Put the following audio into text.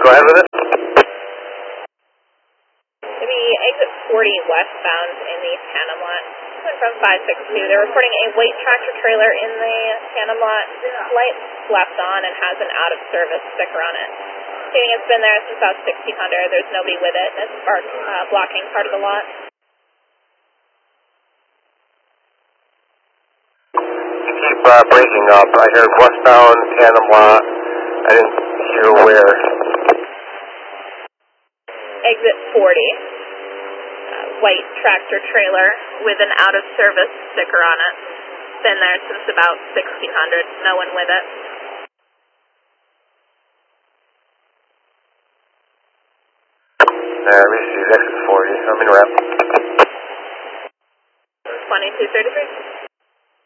Go ahead with it. Maybe exit 40 westbound in the Tandem lot. Coming from 562. They're reporting a white tractor trailer in the Tandem lot. Light left on and has an out-of-service sticker on it. Stating it's been there since about 1600. There's nobody with it. It's blocking part of the lot. You keep breaking up. I heard westbound Tandem lot. I didn't hear where. Exit 40. White tractor trailer with an out-of-service sticker on it. Been there since about 1600. No one with it. Let me see. Exit 40. I'm in rep. 2233.